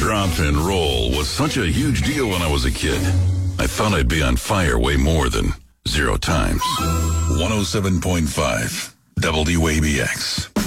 Drop and roll was such a huge deal when I was a kid. I thought I'd be on fire way more than 0 times. 107.5 WABX.